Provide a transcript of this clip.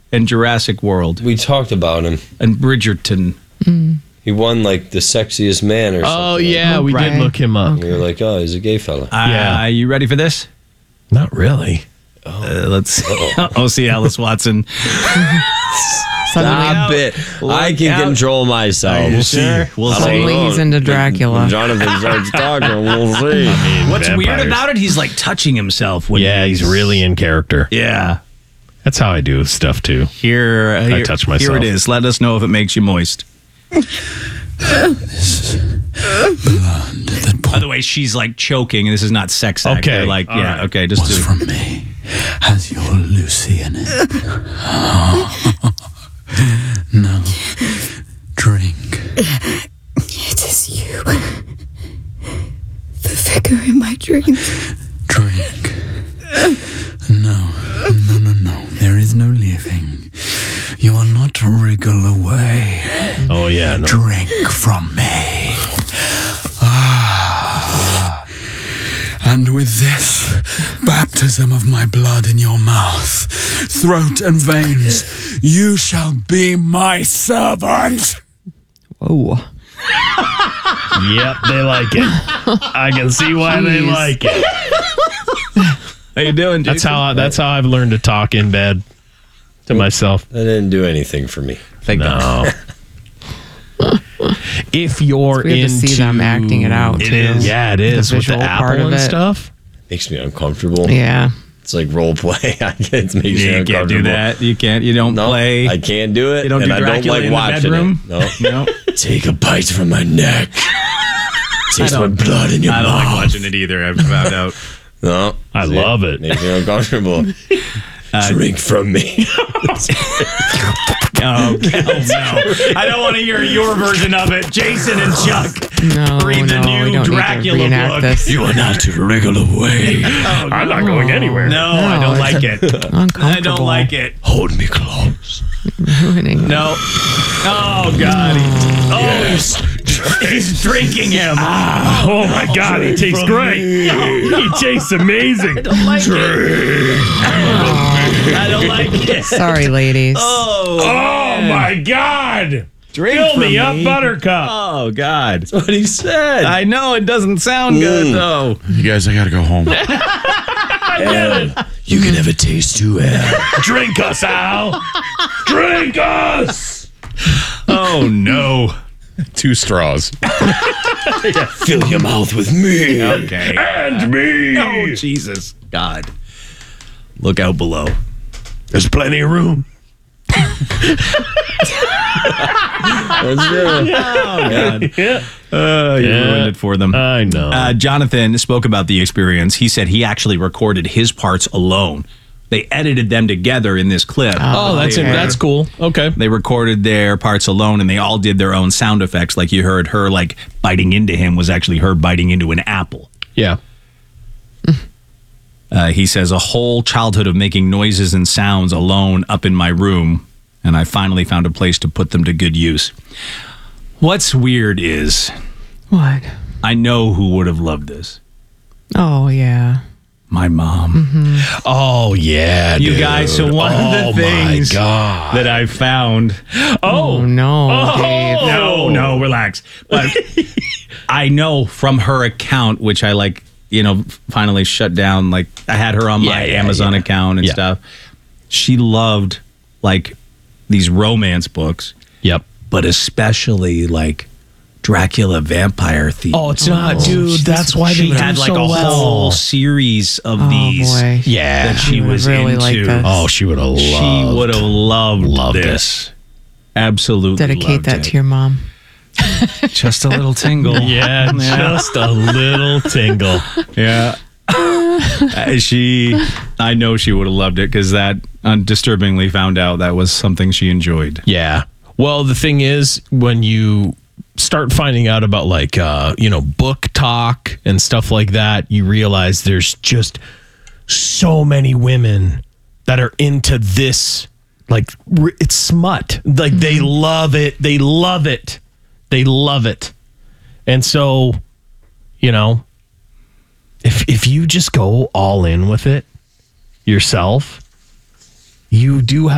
and Jurassic World We talked about him. and Bridgerton. He won like the sexiest man or something. Oh, yeah, we did look him up. We were like, oh, he's a gay fella. Yeah. You ready for this? Not really. Let's see Alice Watson. Stop it. I can control myself. We'll see. We'll see. Suddenly he's into Dracula. When Jonathan starts talking, we'll see. What's weird vampires. about it? He's like touching himself. When Yeah, he's really in character. Yeah. That's how I do stuff, too. Here, touch Here myself. it is. Let us know if it makes you moist. By the way, she's like choking. This is not sex act. Okay. They're like, All yeah, right. okay, just do it. From me has your Lucy in it. Now, drink. It is you. The figure in my dreams. Drink. No. There is no leaving. You are not to wriggle away. Oh, yeah. No. Drink from me. And with this baptism of my blood in your mouth, throat and veins, you shall be my servant. Whoa. Yep, they like it. I can see why they Jeez. like it. How you doing, Jason? That's how I've learned to talk in bed to myself. That didn't do anything for me. Thank God. No. If you're It's weird into to see them acting it out, it too. is. Yeah, it is The with the visual apple part of and it. stuff. Makes me uncomfortable. Yeah. It's like role play. It makes me You uncomfortable. can't do that. You can't. You don't No, play. I can't do it. You don't and do I Dracula don't like in the watching bedroom? it. No. No. Take a bite from my neck. Taste my blood in your I mouth. don't like watching it either. I've found out. No. I love it. Makes me uncomfortable. Drink from me. Oh, no. I don't want to hear your version of it. Jason and Chuck. No, Read the new we don't Dracula need to reenact book. this. You are not to wriggle away. I'm not going anywhere. No, I don't it's like it. Uncomfortable. I don't like it. Hold me close. Ruining it. No. Oh, God. He's drinking him. Oh my God, he tastes great. He tastes amazing. I don't like it. I don't like it. Sorry, ladies. Oh my God. Drink Fill from me up, Buttercup. Oh, God. That's what he said. I know it doesn't sound good, though. You guys, I gotta go home. You can have a taste too, Al. Drink us, Al. Drink us. Oh, no. 2 straws. Fill your mouth with me. Okay. And me. Oh, Jesus. God. Look out below. There's plenty of room. That's true. Oh, God. Yeah. You ruined it for them. I know. Jonathan spoke about the experience. He said he actually recorded his parts alone. They edited them together in this clip. Oh, that's cool. Okay. They recorded their parts alone, and they all did their own sound effects. Like you heard her, like, biting into him was actually her biting into an apple. Yeah. He says, a whole childhood of making noises and sounds alone up in my room, and I finally found a place to put them to good use. What's weird is, What? I know who would have loved this. Oh, yeah. My mom. Oh yeah, You dude. guys, so one of the things my God. that I found. Oh, no, Dave. No, relax. But I know from her account, which I finally shut down. Like I had her on my Amazon account and stuff. She loved like these romance books, Yep. but especially like Dracula vampire themes. Oh, it's not, dude. That's why She they had do like so a well. whole series of these boy. Yeah. that she would was really into. like this. Oh, she would have loved. She would have loved it. this. Absolutely. Dedicate loved that it. to your mom. Just a little tingle. Yeah, just a little tingle. Yeah. I know she would have loved it because that disturbingly found out that was something she enjoyed. Yeah. Well, the thing is, when you start finding out about book talk and stuff like that, you realize there's just so many women that are into this. Like it's smut. Like they love it. They love it. They love it. And so, if you just go all in with it yourself, you do have